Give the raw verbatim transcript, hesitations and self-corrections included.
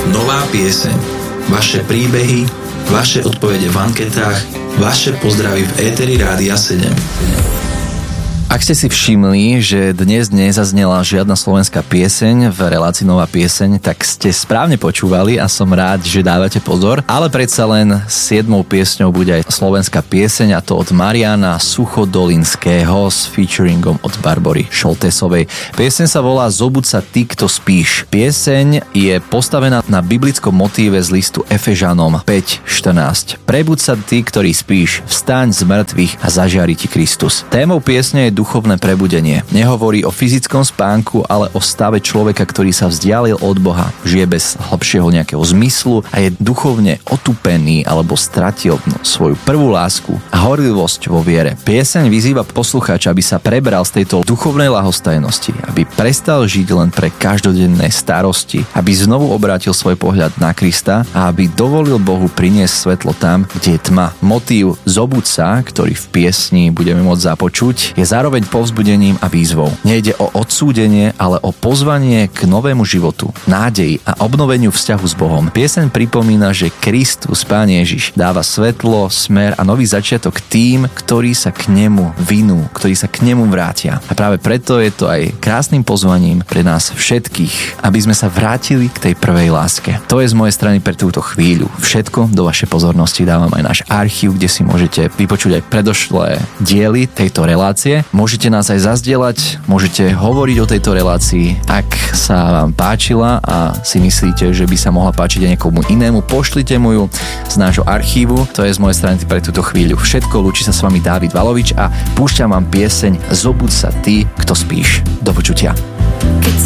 Nová pieseň. Vaše príbehy, vaše odpovede v anketách, vaše pozdravy v éteri Rádia sedem. Ak ste si všimli, že dnes nezaznela žiadna slovenská pieseň v relácii Nová pieseň, tak ste správne počúvali a som rád, že dávate pozor. Ale predsa len siedmou piesňou bude aj slovenská pieseň, a to od Mariana Suchodolinského s featuringom od Barbory Šoltesovej. Pieseň sa volá Zobud sa ty, kto spíš. Pieseň je postavená na biblickom motíve z listu Efežanom päť štrnásť. Prebud sa ty, ktorý spíš, vstaň z mŕtvych a zažiari ti Kristus. Témou piesne je duchovné prebudenie. Nehovorí o fyzickom spánku, ale o stave človeka, ktorý sa vzdialil od Boha, žije bez hlbšieho nejakého zmyslu a je duchovne otupený alebo stratil svoju prvú lásku a horlivosť vo viere. Pieseň vyzýva poslucháča, aby sa prebral z tejto duchovnej ľahostajnosti, aby prestal žiť len pre každodenné starosti, aby znovu obrátil svoj pohľad na Krista a aby dovolil Bohu priniesť svetlo tam, kde je tma. Motív Zobud sa, ktorý v piesni budeme môcť započuť, je zároveň povzbudením a výzvou. Nejde o odsúdenie, ale o pozvanie k novému životu, nádeji a obnoveniu vzťahu s Bohom. Pieseň pripomína, že Kristus, Pán Ježiš, dáva svetlo, smer a nový začiatok tým, ktorí sa k nemu vinú, ktorí sa k nemu vrátia. A práve preto je to aj krásnym pozvaním pre nás všetkých, aby sme sa vrátili k tej prvej láske. To je z mojej strany pre túto chvíľu všetko. Do vašej pozornosti dávam aj náš archív, kde si môžete vypočuť aj predošlé diely tejto relácie. Môžete nás aj zazdieľať, môžete hovoriť o tejto relácii. Ak sa vám páčila a si myslíte, že by sa mohla páčiť aj niekomu inému, pošlite mu ju z nášho archívu. To je z mojej strany pre túto chvíľu všetko. Lúči sa s vami Dávid Valovič a púšťam vám pieseň Zobud sa ty, kto spíš. Do počutia. Keď